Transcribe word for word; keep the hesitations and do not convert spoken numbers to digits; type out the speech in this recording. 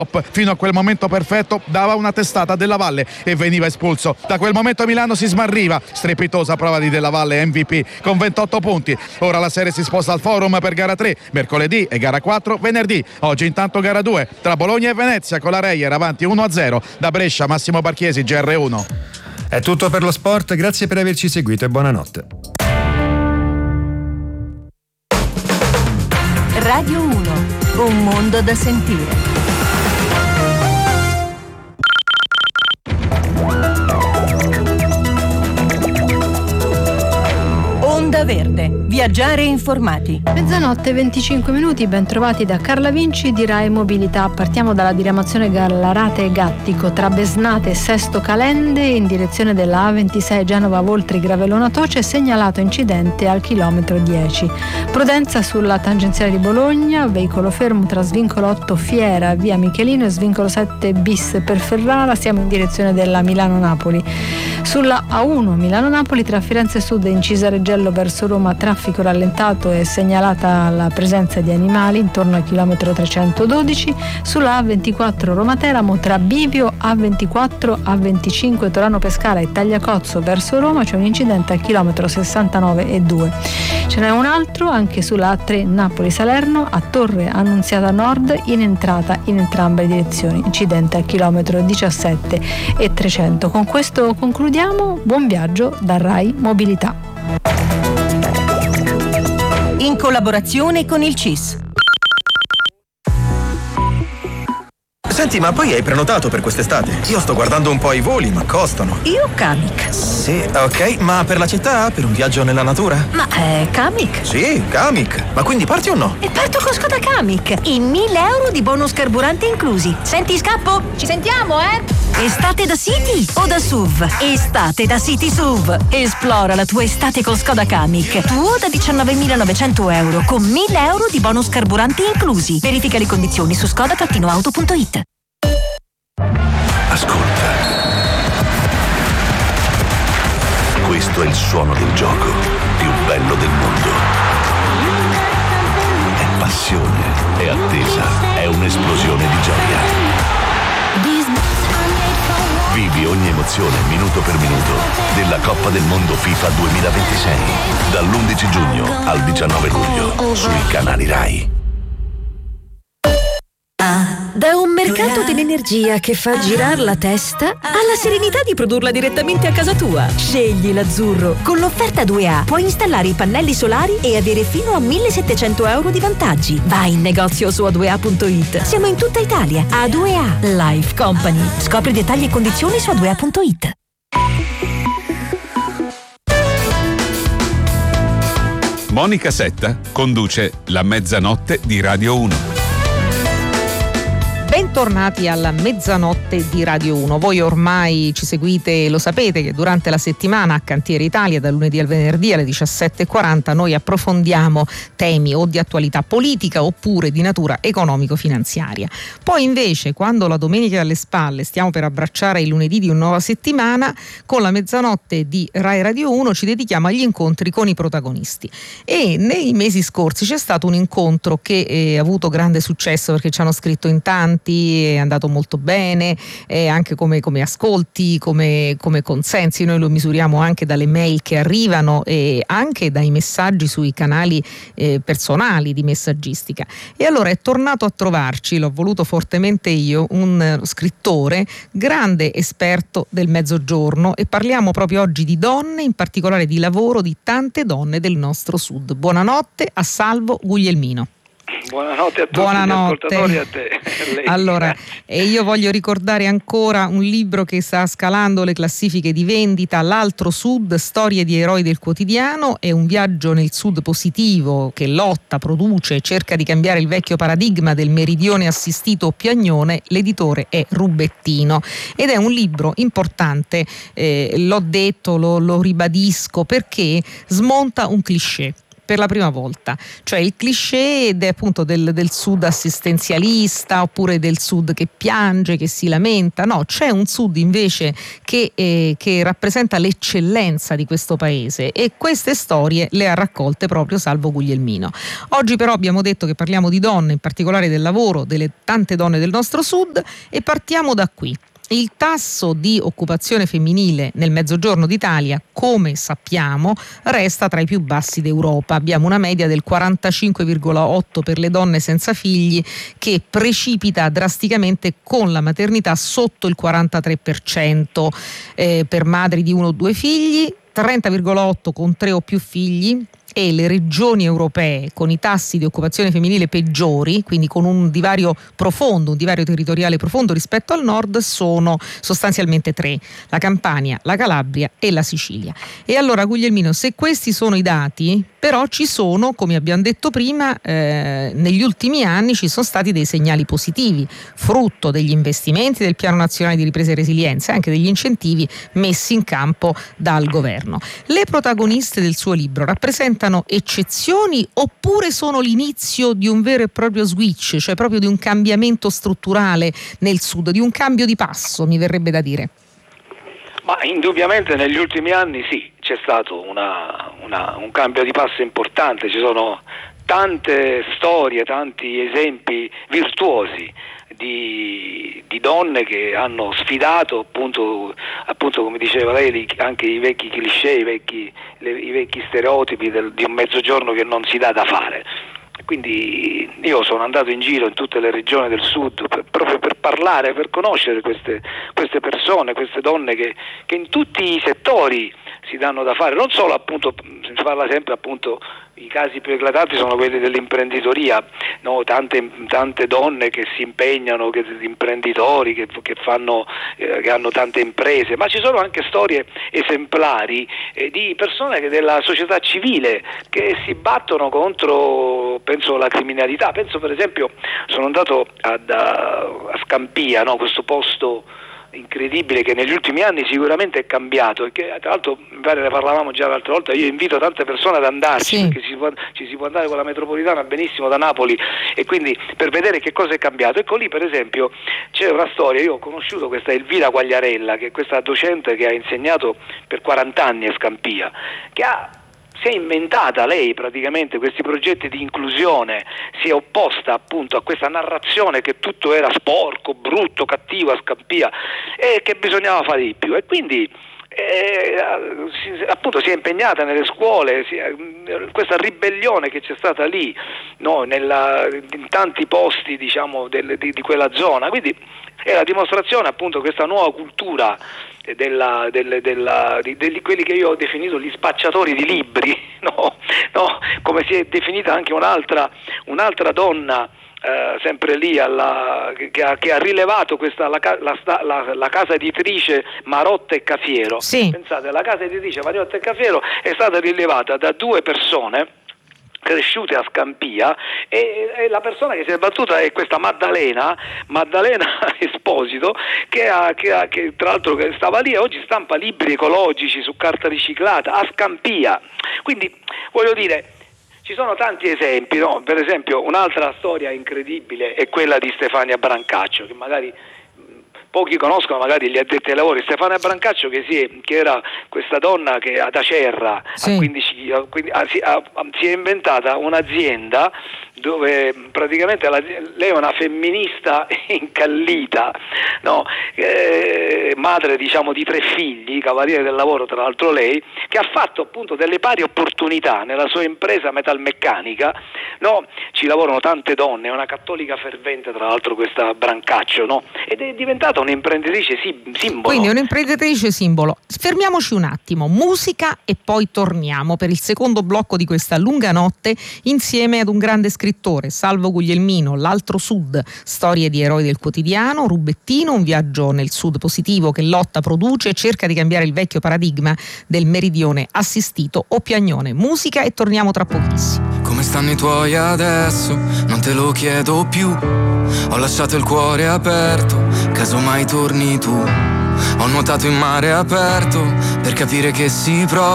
Fino a quel momento perfetto dava una testata Della Valle e veniva espulso. Da quel momento Milano si smarriva. Strepitosa prova di Della Valle, M V P con ventotto punti. Ora la serie si sposta al Forum per gara tre mercoledì e gara quattro venerdì. Oggi intanto gara due tra Bologna e Venezia con la Reyer avanti uno a zero. Da Brescia Massimo Barchiesi, G R uno. È tutto per lo sport, grazie per averci seguito e buonanotte. Radio uno, un mondo da sentire. Onda Verde, viaggiare informati. Mezzanotte e venticinque minuti, ben trovati da Carla Vinci di Rai Mobilità. Partiamo dalla diramazione Gallarate Gattico tra Besnate e Sesto Calende in direzione della A ventisei Genova Voltri Gravellona Toce, segnalato incidente al chilometro dieci. Prudenza sulla tangenziale di Bologna, veicolo fermo tra svincolo otto Fiera via Michelino e svincolo sette bis per Ferrara, siamo in direzione della Milano-Napoli. Sulla A uno Milano-Napoli tra Firenze Sud e Incisa Reggello verso Roma, traffico rallentato e segnalata la presenza di animali intorno al chilometro trecentododici. Sulla A ventiquattro Roma-Teramo tra Bivio, A ventiquattro, A venticinque Torano Pescara e Tagliacozzo verso Roma c'è un incidente al chilometro sessantanove e due. Ce n'è un altro anche sulla A tre Napoli-Salerno a Torre Annunziata Nord in entrata in entrambe le direzioni, incidente al chilometro diciassette e trecento. Con questo concludiamo, buon viaggio da Rai Mobilità. In collaborazione con il C I S. Senti, ma poi hai prenotato per quest'estate? Io sto guardando un po' i voli, ma costano. Io Kamiq. Sì, ok, ma per la città? Per un viaggio nella natura? Ma è Kamiq? Sì, Kamiq. Ma quindi parti o no? E parto con Skoda Kamiq. E mille euro di bonus carburante inclusi. Senti, scappo? Ci sentiamo, eh? Estate da City o da S U V? Estate da City S U V. Esplora la tua estate con Skoda Kamiq. Tuo da diciannovemilanovecento euro con mille euro di bonus carburante inclusi. Verifica le condizioni su skoda auto punto it. Ascolta. Questo è il suono del gioco più bello del mondo. È passione, è attesa, è un'esplosione di gioia. Vivi ogni emozione minuto per minuto della Coppa del Mondo FIFA duemilaventisei dall'undici giugno al diciannove luglio sui canali Rai. Da un mercato dell'energia che fa girare la testa alla serenità di produrla direttamente a casa tua. Scegli l'azzurro. Con l'offerta due A puoi installare i pannelli solari e avere fino a millesettecento euro di vantaggi. Vai in negozio su a due a punto it. Siamo in tutta Italia. A due A Life Company. Scopri dettagli e condizioni su a due a punto it. Monica Setta conduce La Mezzanotte di Radio uno. Bentornati alla Mezzanotte di Radio uno. Voi ormai ci seguite e lo sapete che durante la settimana a Cantiere Italia, dal lunedì al venerdì alle diciassette e quaranta, noi approfondiamo temi o di attualità politica oppure di natura economico-finanziaria. Poi invece, quando la domenica è alle spalle, stiamo per abbracciare il lunedì di una nuova settimana, con la Mezzanotte di Rai Radio uno ci dedichiamo agli incontri con i protagonisti. E nei mesi scorsi c'è stato un incontro che eh, ha avuto grande successo perché ci hanno scritto in tanti, è andato molto bene, eh, anche come, come ascolti, come, come consensi. Noi lo misuriamo anche dalle mail che arrivano e anche dai messaggi sui canali eh, personali di messaggistica. E allora è tornato a trovarci, l'ho voluto fortemente io, un scrittore grande esperto del mezzogiorno, e parliamo proprio oggi di donne, in particolare di lavoro di tante donne del nostro sud. Buonanotte a Salvo Guglielmino. Buonanotte a tutti. Buonanotte. Gli ascoltatori, a te. Lei, allora, e io voglio ricordare ancora un libro che sta scalando le classifiche di vendita, L'altro Sud, storie di eroi del quotidiano. È un viaggio nel Sud positivo che lotta, produce e cerca di cambiare il vecchio paradigma del meridione assistito o piagnone. L'editore è Rubettino ed è un libro importante, eh, l'ho detto, lo, lo ribadisco, perché smonta un cliché. per la prima volta, cioè il cliché de, appunto del, del sud assistenzialista oppure del sud che piange, che si lamenta. No, c'è un sud invece che, eh, che rappresenta l'eccellenza di questo paese, e queste storie le ha raccolte proprio Salvo Guglielmino. Oggi però abbiamo detto che parliamo di donne, in particolare del lavoro, delle tante donne del nostro sud, e partiamo da qui. Il tasso di occupazione femminile nel Mezzogiorno d'Italia, come sappiamo, resta tra i più bassi d'Europa. Abbiamo una media del quarantacinque virgola otto per le donne senza figli, che precipita drasticamente con la maternità sotto il quarantatré per cento eh, per madri di uno o due figli, trenta virgola otto con tre o più figli. E le regioni europee con i tassi di occupazione femminile peggiori, quindi con un divario profondo, un divario territoriale profondo rispetto al nord, sono sostanzialmente tre: la Campania, la Calabria e la Sicilia. E allora, Guglielmino, se questi sono i dati, però ci sono, come abbiamo detto prima, eh, negli ultimi anni ci sono stati dei segnali positivi, frutto degli investimenti del Piano Nazionale di Ripresa e Resilienza e anche degli incentivi messi in campo dal governo. Le protagoniste del suo libro rappresentano eccezioni oppure sono l'inizio di un vero e proprio switch, cioè proprio di un cambiamento strutturale nel sud, di un cambio di passo, mi verrebbe da dire? Ma indubbiamente negli ultimi anni sì, c'è stato una, una, un cambio di passo importante, ci sono tante storie, tanti esempi virtuosi di, di donne che hanno sfidato appunto, appunto come diceva lei, anche i vecchi cliché, i vecchi, le, i vecchi stereotipi del, di un mezzogiorno che non si dà da fare. Quindi io sono andato in giro in tutte le regioni del sud per, proprio per parlare, per conoscere queste, queste persone, queste donne che, che in tutti i settori si danno da fare, non solo appunto, si parla sempre appunto, i casi più eclatanti sono quelli dell'imprenditoria, no? tante, tante donne che si impegnano, che, imprenditori che, che, fanno, eh, che hanno tante imprese, ma ci sono anche storie esemplari eh, di persone che della società civile che si battono contro, penso, la criminalità. Penso per esempio, sono andato ad, a, a Scampia, no? questo posto incredibile che negli ultimi anni sicuramente è cambiato e che tra l'altro mi pare ne parlavamo già l'altra volta. Io invito tante persone ad andarci, sì, perché si può, ci si può andare con la metropolitana benissimo da Napoli, e quindi per vedere che cosa è cambiato. Ecco, lì per esempio c'è una storia, io ho conosciuto questa Elvira Quagliarella, che è questa docente che ha insegnato per quaranta anni a Scampia, che ha si è inventata lei praticamente questi progetti di inclusione, si è opposta appunto a questa narrazione che tutto era sporco, brutto, cattivo a Scampia e che bisognava fare di più, e quindi eh, si, appunto si è impegnata nelle scuole, si è, questa ribellione che c'è stata lì, no, nella, in tanti posti diciamo del, di, di quella zona, quindi è la dimostrazione appunto di questa nuova cultura della, della, della, di, di quelli che io ho definito gli spacciatori di libri, no? No? Come si è definita anche un'altra, un'altra donna eh, sempre lì alla, che, ha, che ha rilevato questa, la, la, la, la casa editrice Marotta e Cafiero. Sì. Pensate, la casa editrice Marotta e Cafiero è stata rilevata da due persone cresciute a Scampia, e, e la persona che si è battuta è questa Maddalena Maddalena Esposito, che, ha, che, ha, che tra l'altro stava lì e oggi stampa libri ecologici su carta riciclata a Scampia. Quindi voglio dire, ci sono tanti esempi, no? Per esempio un'altra storia incredibile è quella di Stefania Brancaccio, che magari pochi conoscono, magari gli addetti ai lavori. Stefania Brancaccio, che, si è, che era questa donna che ad Acerra, sì, a quindici, a, a, si, a, si è inventata un'azienda dove praticamente la, lei è una femminista incallita, no? eh, madre diciamo di tre figli, cavaliere del lavoro tra l'altro lei, che ha fatto appunto delle pari opportunità nella sua impresa metalmeccanica, no? Ci lavorano tante donne, è una cattolica fervente tra l'altro questa Brancaccio, no? Ed è diventata un'imprenditrice simbolo. Quindi un'imprenditrice simbolo. Fermiamoci un attimo, musica, e poi torniamo per il secondo blocco di questa lunga notte insieme ad un grande scrittore, Salvo Guglielmino, L'altro Sud, storie di eroi del quotidiano, Rubettino, un viaggio nel Sud positivo che lotta, produce e cerca di cambiare il vecchio paradigma del meridione assistito o piagnone. Musica e torniamo tra pochissimo. Come stanno i tuoi adesso? Non te lo chiedo più. Ho lasciato il cuore aperto, casomai torni tu. Ho nuotato in mare aperto per capire che si prova